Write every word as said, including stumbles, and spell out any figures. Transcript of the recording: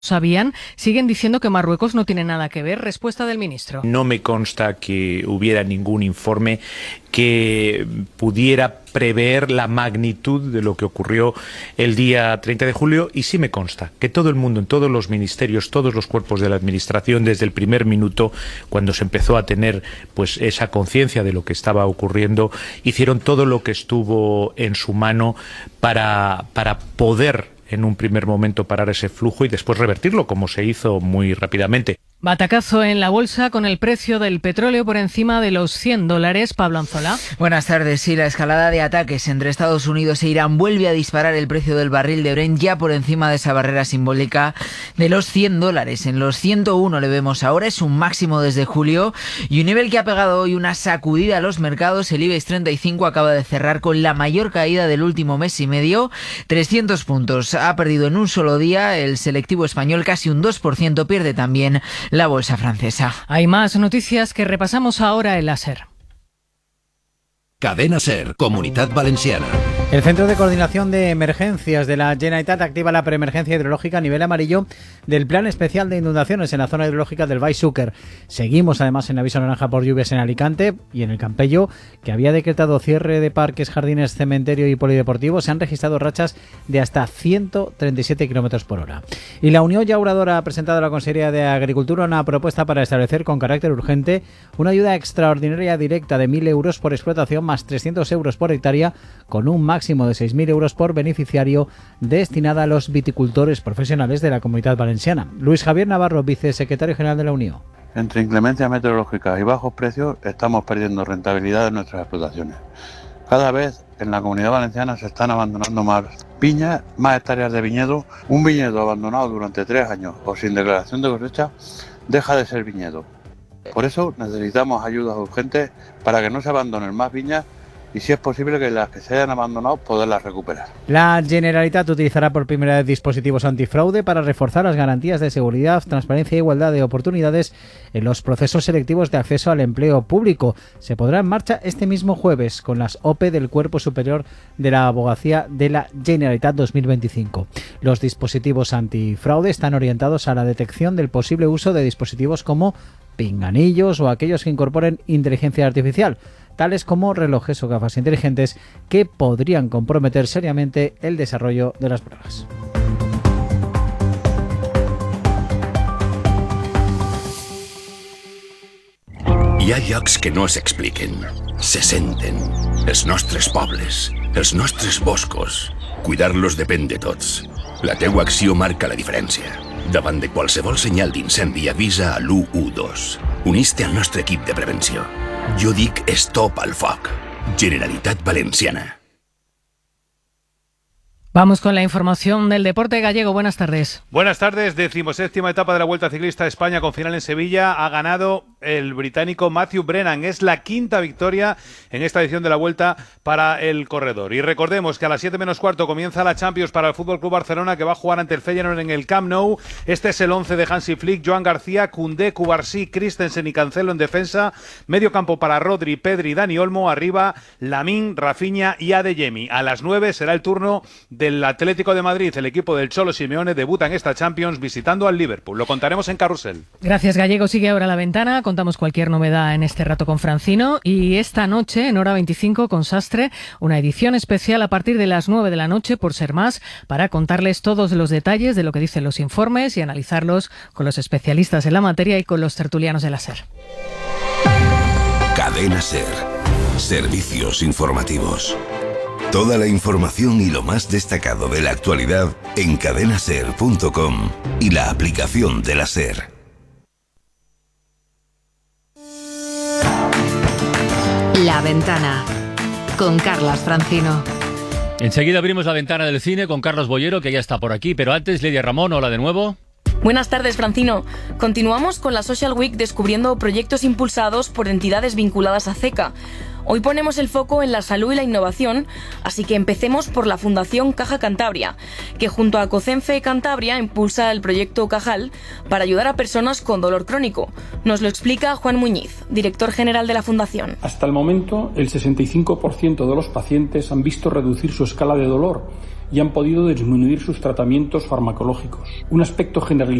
sabían, siguen diciendo que Marruecos no tiene nada que ver. Respuesta del ministro. No me consta que hubiera ningún informe que pudiera prever la magnitud de lo que ocurrió el día treinta de julio, y sí me consta que todo el mundo, en todos los ministerios, todos los cuerpos de la administración, desde el primer minuto, cuando se empezó a tener pues esa conciencia de lo que estaba ocurriendo, hicieron todo lo que estuvo en su mano para, para poder en un primer momento parar ese flujo y después revertirlo, como se hizo muy rápidamente. Batacazo en la bolsa con el precio del petróleo por encima de los cien dólares. Pablo Anzola. Buenas tardes. Sí, la escalada de ataques entre Estados Unidos e Irán vuelve a disparar el precio del barril de Brent ya por encima de esa barrera simbólica de los cien dólares. En los ciento uno le vemos ahora, es un máximo desde julio y un nivel que ha pegado hoy una sacudida a los mercados. El IBEX treinta y cinco acaba de cerrar con la mayor caída del último mes y medio, trescientos puntos. Ha perdido en un solo día. El selectivo español casi un dos por ciento, pierde también la bolsa francesa. Hay más noticias que repasamos ahora en la SER. Cadena SER, Comunitat Valenciana. El Centro de Coordinación de Emergencias de la Generalitat activa la preemergencia hidrológica a nivel amarillo del Plan Especial de Inundaciones en la zona hidrológica del Baix Xúquer. Seguimos además en aviso naranja por lluvias en Alicante y en el Campello, que había decretado cierre de parques, jardines, cementerio y polideportivos. Se han registrado rachas de hasta ciento treinta y siete kilómetros por hora. Y la Unión Llauradora ha presentado a la Consejería de Agricultura una propuesta para establecer con carácter urgente una ayuda extraordinaria directa de mil euros por explotación más trescientos euros por hectárea, con un máximo de seis mil euros por beneficiario, destinada a los viticultores profesionales de la Comunidad Valenciana. Luis Javier Navarro, vicesecretario general de la Unión. Entre inclemencias meteorológicas y bajos precios estamos perdiendo rentabilidad en nuestras explotaciones. Cada vez en la Comunidad Valenciana se están abandonando más viñas, más hectáreas de viñedo. Un viñedo abandonado durante tres años o sin declaración de cosecha deja de ser viñedo. Por eso necesitamos ayudas urgentes para que no se abandonen más viñas y, si es posible, que las que se hayan abandonado poderlas recuperar. La Generalitat utilizará por primera vez dispositivos antifraude para reforzar las garantías de seguridad, transparencia e igualdad de oportunidades en los procesos selectivos de acceso al empleo público. Se pondrá en marcha este mismo jueves con las O P E del Cuerpo Superior de la Abogacía de la Generalitat dos mil veinticinco. Los dispositivos antifraude están orientados a la detección del posible uso de dispositivos como pinganillos o aquellos que incorporen inteligencia artificial, tales como relojes o gafas inteligentes, que podrían comprometer seriamente el desarrollo de las pruebas. Hi ha llocs que no s'expliquen, se senten. Els nostres pobles, els nostres boscos. Cuidar-los depèn de tots. La teua acció marca la diferència. Davant de qualsevol senyal d'incendi, avisa a l'u u dos. Unís-te al nostre equip de prevenció. Jo dic stop al foc. Generalitat Valenciana. Vamos con la información del deporte gallego. Buenas tardes. Buenas tardes. Decimoséptima etapa de la Vuelta Ciclista a España con final en Sevilla. Ha ganado el británico Matthew Brennan. Es la quinta victoria en esta edición de la Vuelta para el corredor. Y recordemos que a las siete menos cuarto comienza la Champions para el F C Barcelona, que va a jugar ante el Feyenoord en el Camp Nou. Este es el once de Hansi Flick: Joan García, Koundé, Cubarsí, Christensen y Cancelo en defensa. Medio campo para Rodri, Pedri, Dani Olmo. Arriba Lamine, Rafinha y Adeyemi. A las nueve será el turno del Atlético de Madrid. El equipo del Cholo Simeone debuta en esta Champions visitando al Liverpool. Lo contaremos en Carrusel. Gracias, Gallego. Sigue ahora La Ventana. Contamos cualquier novedad en este rato con Francino. Y esta noche, en hora veinticinco, con Sastre, una edición especial a partir de las nueve de la noche, por ser más, para contarles todos los detalles de lo que dicen los informes y analizarlos con los especialistas en la materia y con los tertulianos de la SER. Cadena SER. Servicios informativos. Toda la información y lo más destacado de la actualidad en cadena ser punto com y la aplicación de la SER. La Ventana, con Carlas Francino. Enseguida abrimos la ventana del cine con Carlos Boyero, que ya está por aquí, pero antes, Lidia Ramón, hola de nuevo. Buenas tardes, Francino. Continuamos con la Social Week descubriendo proyectos impulsados por entidades vinculadas a CECA. Hoy ponemos el foco en la salud y la innovación, así que empecemos por la Fundación Caja Cantabria, que junto a COCENFE Cantabria impulsa el proyecto Cajal para ayudar a personas con dolor crónico. Nos lo explica Juan Muñiz, director general de la Fundación. Hasta el momento, el sesenta y cinco por ciento de los pacientes han visto reducir su escala de dolor y han podido disminuir sus tratamientos farmacológicos. Un aspecto generalizado